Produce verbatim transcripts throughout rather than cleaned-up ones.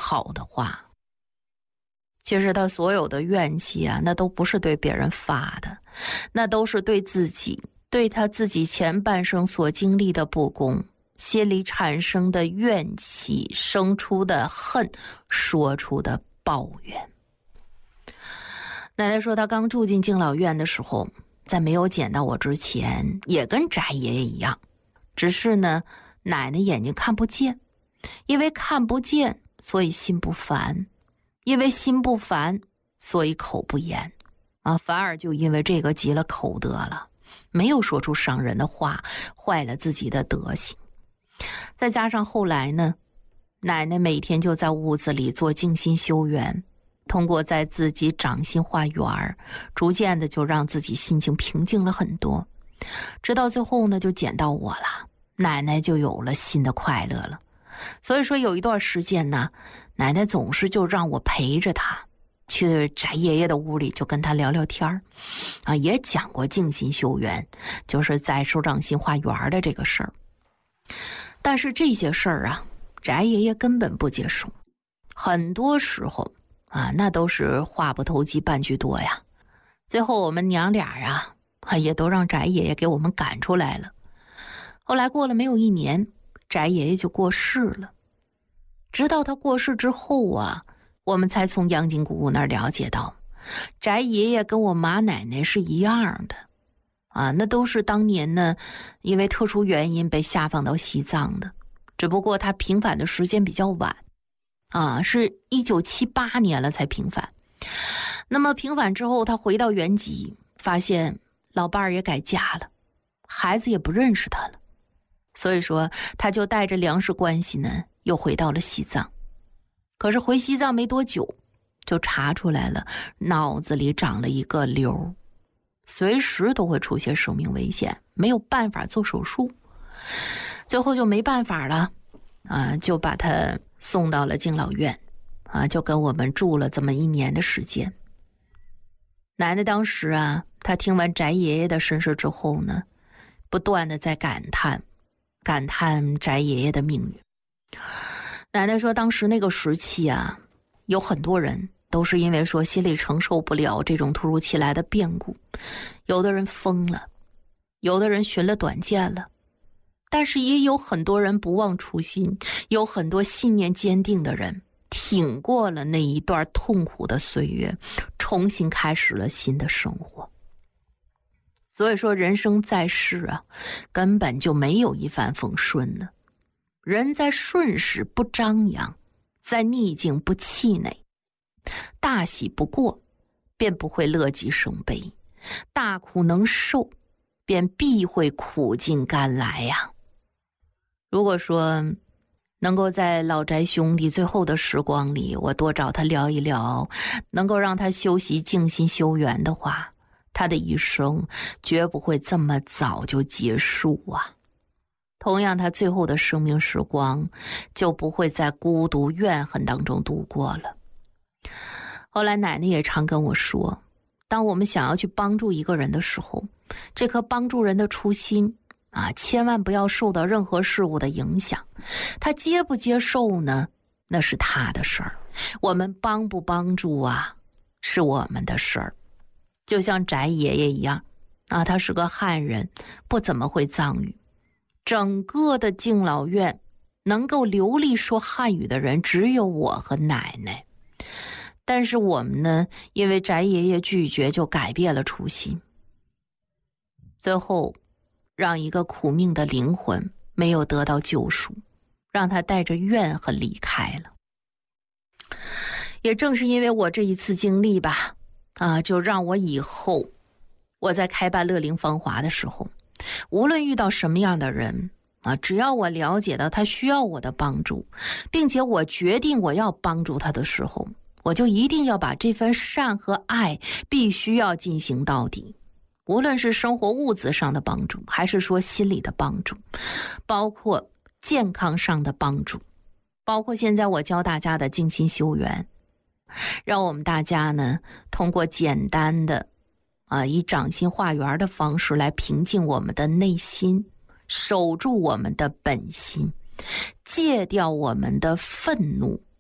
好的话。其实他所有的怨气啊，那都不是对别人发的，那都是对自己，对他自己前半生所经历的不公，心里产生的怨气，生出的恨，说出的抱怨。奶奶说她刚住进敬老院的时候，在没有捡到我之前，也跟翟爷爷一样，只是呢，奶奶眼睛看不见，因为看不见，所以心不烦。因为心不烦，所以口不言啊，反而就因为这个积了口德了，没有说出伤人的话，坏了自己的德行。再加上后来呢，奶奶每天就在屋子里做静心修缘，通过在自己掌心画圆，逐渐的就让自己心情平静了很多。直到最后呢，就捡到我了，奶奶就有了新的快乐了。所以说有一段时间呢，奶奶总是就让我陪着她去翟爷爷的屋里，就跟他聊聊天啊，也讲过静心修缘，就是在手掌心画圆的这个事儿。但是这些事儿啊，翟爷爷根本不接受，很多时候啊，那都是话不投机半句多呀。最后我们娘俩啊，也都让翟爷爷给我们赶出来了。后来过了没有一年，翟爷爷就过世了。直到他过世之后啊，我们才从杨金姑姑那儿了解到，翟爷爷跟我妈奶奶是一样的啊，那都是当年呢，因为特殊原因被下放到西藏的，只不过他平反的时间比较晚啊，是一九七八年了才平反。那么平反之后，他回到原籍，发现老伴儿也改嫁了，孩子也不认识他了。所以说他就带着粮食关系呢，又回到了西藏。可是回西藏没多久，就查出来了脑子里长了一个瘤，随时都会出现生命危险，没有办法做手术。最后就没办法了啊，就把他送到了敬老院啊，就跟我们住了这么一年的时间。奶奶当时啊，她听完翟爷爷的身世之后呢，不断的在感叹感叹翟爷爷的命运。奶奶说当时那个时期啊，有很多人都是因为说心里承受不了这种突如其来的变故，有的人疯了，有的人寻了短见了，但是也有很多人不忘初心，有很多信念坚定的人挺过了那一段痛苦的岁月，重新开始了新的生活。所以说人生在世啊，根本就没有一帆风顺的。人在顺时不张扬，在逆境不气馁，大喜不过，便不会乐极生悲；大苦能受，便必会苦尽甘来呀。如果说能够在老翟兄弟最后的时光里，我多找他聊一聊，能够让他修习静心修缘的话，他的一生绝不会这么早就结束啊。同样他最后的生命时光就不会在孤独怨恨当中度过了。后来奶奶也常跟我说，当我们想要去帮助一个人的时候，这颗帮助人的初心啊，千万不要受到任何事物的影响。他接不接受呢，那是他的事儿，我们帮不帮助啊，是我们的事儿。就像翟爷爷一样啊，他是个汉人，不怎么会藏语，整个的敬老院能够流利说汉语的人只有我和奶奶。但是我们呢，因为翟爷爷拒绝，就改变了初心，最后让一个苦命的灵魂没有得到救赎，让他带着怨恨离开了。也正是因为我这一次经历吧啊，就让我以后我在开办乐龄芳华的时候，无论遇到什么样的人啊，只要我了解到他需要我的帮助，并且我决定我要帮助他的时候，我就一定要把这份善和爱必须要进行到底。无论是生活物质上的帮助，还是说心理的帮助，包括健康上的帮助，包括现在我教大家的静心修缘，让我们大家呢通过简单的啊以掌心画圆的方式来平静我们的内心，守住我们的本心，戒掉我们的愤怒，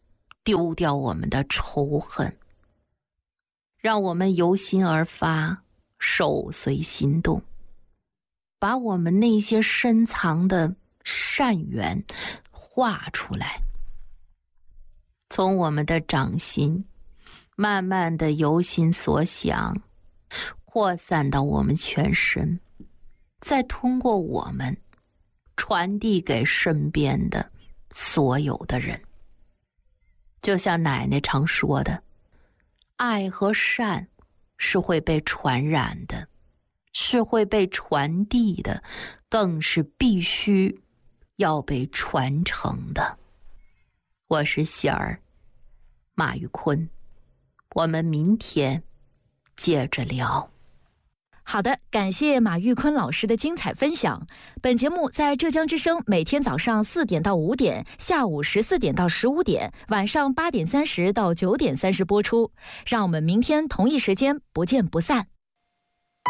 丢掉我们的仇恨，让我们由心而发，手随心动，把我们那些深藏的善缘画出来，从我们的掌心慢慢的由心所想扩散到我们全身，再通过我们传递给身边的所有的人。就像奶奶常说的，爱和善是会被传染的，是会被传递的，更是必须要被传承的。我是喜儿，马玉坤，我们明天接着聊。 好的，感谢马玉坤老师的精彩分享。本节目在浙江之声每天早上四点到五点，下午十四点到十五点，晚上八点三十到九点三十播出。让我们明天同一时间不见不散。